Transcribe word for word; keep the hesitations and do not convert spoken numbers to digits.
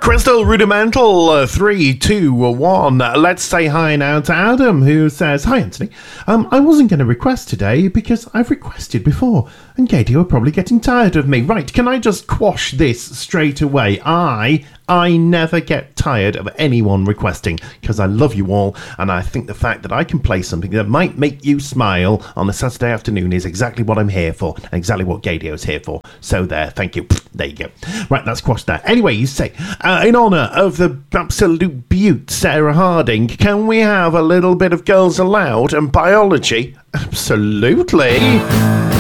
Crystal Rudimental, uh, three, two, one. Let's say hi now to Adam, who says, "Hi, Anthony. Um, I wasn't going to request today because I've requested before, and Katie are probably getting tired of me. Right, can I just quash this straight away? I, I never get tired of anyone requesting, because I love you all, and I think the fact that I can play something that might make you smile on a Saturday afternoon is exactly what I'm here for, and exactly what Gadio's here for. So there, thank you. There you go. Right, that's quashed that. Anyway, you say, uh, in honour of the absolute beaut Sarah Harding, can we have a little bit of Girls Aloud and biology? Absolutely.